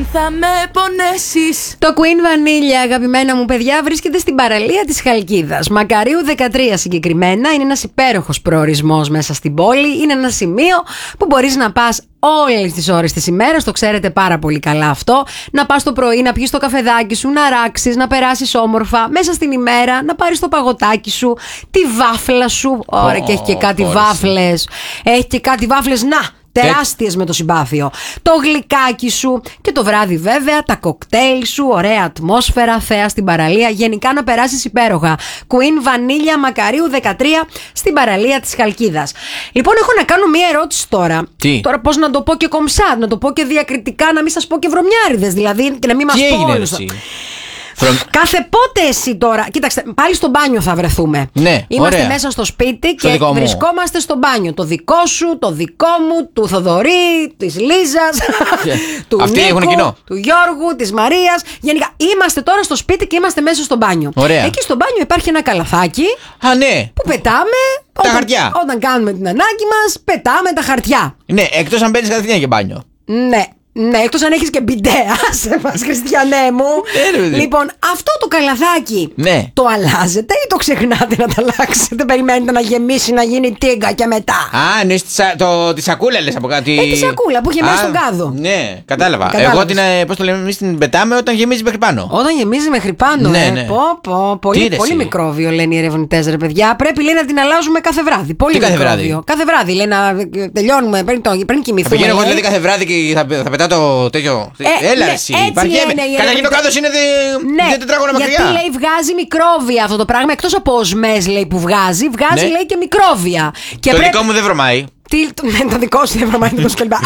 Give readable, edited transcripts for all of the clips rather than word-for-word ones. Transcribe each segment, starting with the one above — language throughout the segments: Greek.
θα με πονέσεις. Το Queen Vanilla, αγαπημένα μου παιδιά, βρίσκεται στην παραλία της Χαλκίδας. Μακαρίου 13 συγκεκριμένα. Είναι ένας υπέροχος προορισμός μέσα στην πόλη. Είναι ένα σημείο που μπορείς να πας όλες τις ώρες της ημέρας, το ξέρετε πάρα πολύ καλά αυτό. Να πας το πρωί, να πιεις το καφεδάκι σου, να ράξεις, να περάσεις όμορφα μέσα στην ημέρα, να πάρεις το παγωτάκι σου, τη βάφλα σου. Ωραία, και έχει και κάτι βάφλες. Έχει και κάτι βάφλες, να! Τεράστιες με το συμπάθειο. Το γλυκάκι σου και το βράδυ βέβαια τα κοκτέιλ σου, ωραία ατμόσφαιρα, θέα στην παραλία. Γενικά να περάσεις υπέροχα. Queen Vanilla Μακαρίου 13 στην παραλία της Χαλκίδας. Λοιπόν, έχω να κάνω μία ερώτηση τώρα. Τι? Τώρα πώς να το πω και κομψά, να το πω και διακριτικά, να μην σας πω και βρωμιάριδες δηλαδή, και να μην μας πω. Κάθε πότε εσύ τώρα. Κοίταξτε, πάλι στο μπάνιο θα βρεθούμε. Ναι, είμαστε ωραία. μέσα στο σπίτι και βρισκόμαστε στο μπάνιο. Το δικό σου, το δικό μου, του Θοδωρή, της Λίζας, του αυτοί Νίκου, έχουν κοινό. του Γιώργου, της Μαρίας. Γενικά είμαστε τώρα στο σπίτι και είμαστε μέσα στο μπάνιο. Ωραία. Εκεί στο μπάνιο υπάρχει ένα καλαθάκι. Α, ναι. Που πετάμε. Τα χαρτιά. Όταν κάνουμε την ανάγκη μας, πετάμε τα χαρτιά. Ναι, εκτός αν μπαίνεις κατευθείαν και μπάνιο. Ναι. Ναι, εκτός αν έχεις και μπιντέ, άσε μας Χριστιανέ μου. Λοιπόν, αυτό το καλαθάκι το αλλάζετε ή το ξεχνάτε να το αλλάξετε? Περιμένετε να γεμίσει, να γίνει τίγκα και μετά? Α, ναι, τη σακούλα λες από κάτι. Τη σακούλα που γεμίζει τον κάδο. Ναι, κατάλαβα. Εγώ πώς το λέμε, εμείς την πετάμε όταν γεμίζει μέχρι πάνω. Όταν γεμίζει μέχρι πάνω, ναι. Πολύ μικρόβιο λένε οι ερευνητές, ρε παιδιά. Πρέπει, λέει, να την αλλάζουμε κάθε βράδυ. Πολύ μικρόβιο. Κάθε βράδυ, λέει, να τελειώνουμε πριν κοιμηθούμε. Πηγαίνω εγώ δηλαδή κάθε βράδυ και θα πετάω το τέτοιο. Έλα, εσύ. Καταρχήν το κάδος είναι 2 τετράγωνα μακριά. Γιατί, λέει, βγάζει μικρόβια αυτό το πράγμα. Εκτός από οσμές, λέει, που βγάζει, λέει και μικρόβια. Το δικό μου δεν βρωμάει. Το δικό σου δεν βρωμάει, το σκελμπά.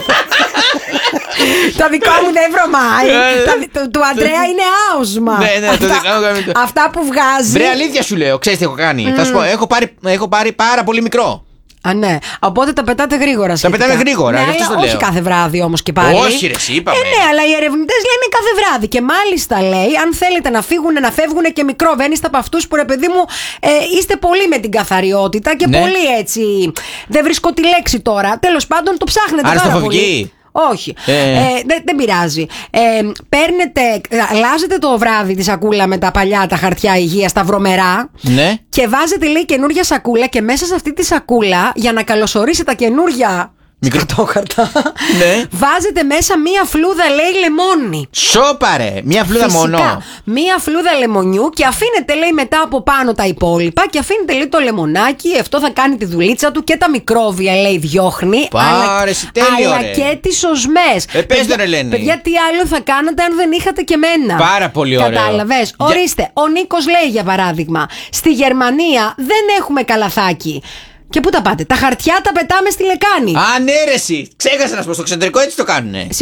Το δικό μου δεν βρωμάει. Του Αντρέα είναι άοσμα. Αυτά που βγάζει. Βρε, αλήθεια σου λέω, ξέρεις τι έχω κάνει? Θα σου πω, έχω πάρει πάρα πολύ μικρό. Α, ναι. Οπότε τα πετάτε γρήγορα. Τα πετάμε γρήγορα, ναι, αλλά όχι κάθε βράδυ όμως και πάλι. Όχι, ρε, είπαμε. Ναι, αλλά οι ερευνητές λένε κάθε βράδυ. Και μάλιστα λέει, αν θέλετε να φεύγουν και μικρόβια, αν είστε από αυτούς που, ρε παιδί μου, είστε πολύ με την καθαριότητα και πολύ έτσι. Δεν βρίσκω τη λέξη τώρα. Τέλος πάντων, το ψάχνετε πάρα πολύ. Όχι, δεν πειράζει. Αλλάζετε το βράδυ τη σακούλα με τα παλιά τα χαρτιά υγείας, τα βρωμερά. Ναι. Και βάζετε, λέει, καινούρια σακούλα και μέσα σε αυτή τη σακούλα, για να καλωσορίσετε τα καινούρια μικροτόχαρτα, ναι, βάζετε μέσα μία φλούδα, λέει, λεμόνι. Σόπαρε, μία φλούδα μόνο. Μία φλούδα λεμονιού και αφήνετε, λέει, μετά από πάνω τα υπόλοιπα και αφήνετε, λέει, το λεμονάκι. Αυτό θα κάνει τη δουλίτσα του και τα μικρόβια, λέει, διώχνει. Αλλά και τις οσμές. Πες τον, Ελένη. Παιδιά, τι άλλο θα κάνατε αν δεν είχατε και μένα? Πάρα πολύ ωραίο. Κατάλαβες? Ορίστε, ο Νίκος λέει, για παράδειγμα, στη Γερμανία δεν έχουμε καλαθάκι. Και πού τα πάτε? Τα χαρτιά τα πετάμε στη λεκάνη. Α, ναι, ρε, εσύ. Ξέχασα να σου πω, στο εξωτερικό έτσι το κάνουνε.